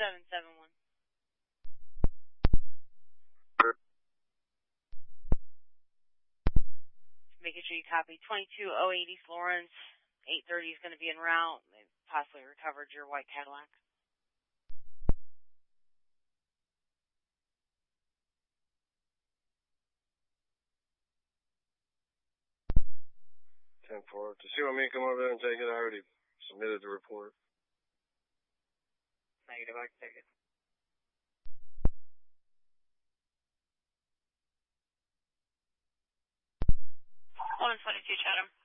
2771. Making sure you copy 2208 East Lawrence. 8:30 is going to be en route. They've possibly recovered your white Cadillac. 10-4. Does you want me to come over there and take it? I already submitted the report. Negative, I can take it. 122 Chatham.